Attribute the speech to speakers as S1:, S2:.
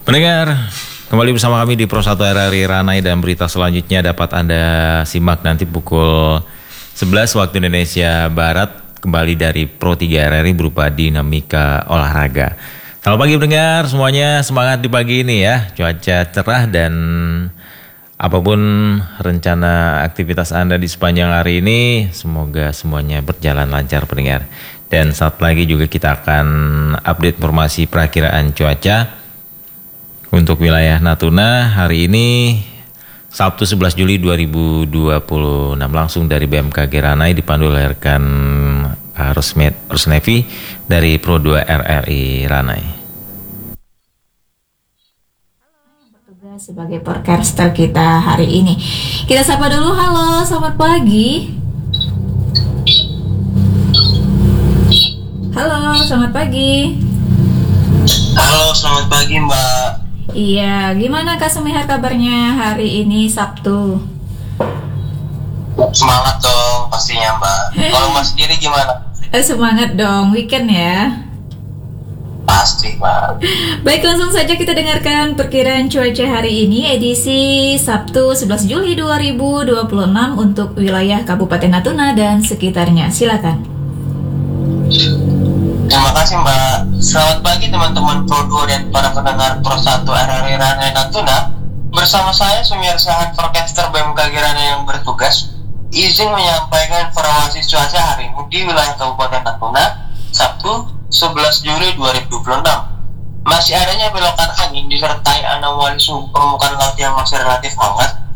S1: Pendengar, kembali bersama kami di Pro 1 RRI Ranai, dan berita selanjutnya dapat Anda simak nanti pukul 11 waktu Indonesia Barat kembali dari Pro 3 RRI berupa dinamika olahraga. Selamat pagi pendengar, semuanya semangat di pagi ini ya. Cuaca cerah dan apapun rencana aktivitas Anda di sepanjang hari ini, semoga semuanya berjalan lancar pendengar. Dan saat lagi juga kita akan update informasi perakiraan cuaca untuk wilayah Natuna hari ini Sabtu 11 Juli 2026 langsung dari BMKG Ranai dipandu oleh rekan Rusnevi dari Pro 2 RRI Ranai.
S2: Bertugas sebagai forecaster kita hari ini. Kita sapa dulu, halo, selamat pagi. Halo, selamat pagi.
S3: Halo, selamat pagi Mbak.
S2: Iya, gimana Kak Sumihar kabarnya hari ini Sabtu?
S3: Semangat dong pastinya Mbak. Kalau Mbak sendiri gimana?
S2: Semangat dong, weekend ya.
S3: Pasti Mbak.
S2: Baik, langsung saja kita dengarkan perkiraan cuaca hari ini edisi Sabtu 11 Juli 2026 untuk wilayah Kabupaten Natuna dan sekitarnya. Silakan.
S3: Terima kasih Mbak. Selamat pagi teman-teman Pro 2 dan para pendengar Pro 1 RRI Ranai Natuna. Bersama saya Sumiar Sahan, forecaster BMKG Ranai yang bertugas, izin menyampaikan informasi cuaca hari ini di wilayah Kabupaten Natuna Sabtu 11 Juli 2026. Masih adanya belokan angin disertai anomali suhu permukaan laut yang masih relatif hangat